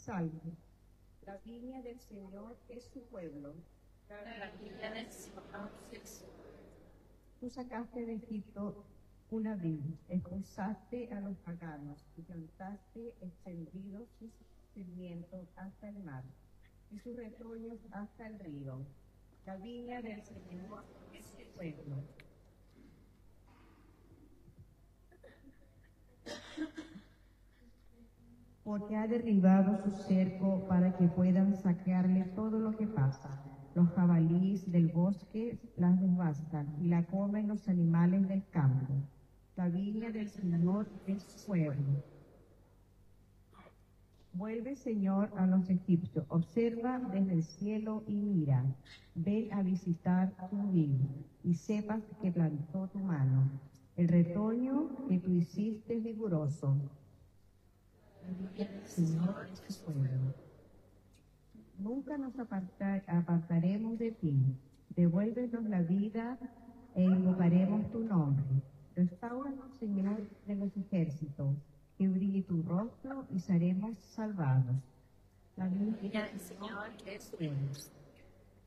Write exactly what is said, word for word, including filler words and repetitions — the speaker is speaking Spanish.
Salmo. La viña del Señor es su pueblo. La viña del Señor es su pueblo. Tú sacaste de Egipto una vid, expulsaste a los paganos y plantaste extendidos sus sarmientos hasta el mar y sus retoños hasta el río. La viña del Señor es su pueblo. Porque ha derribado su cerco para que puedan saquearle todo lo que pasa. Los jabalíes del bosque las devastan y la comen los animales del campo. La viña del Señor es su pueblo. Vuelve, Señor, a los egipcios, observa desde el cielo y mira. Ven a visitar tu vid y sepas que plantó tu mano. El retoño que tú hiciste es vigoroso. Señor, es su pueblo. Nunca nos aparta, apartaremos de ti. Devuélvenos la vida e invocaremos tu nombre. Restáuranos, Señor, de los ejércitos, que brille tu rostro y seremos salvados. La La viña del Señor es su pueblo.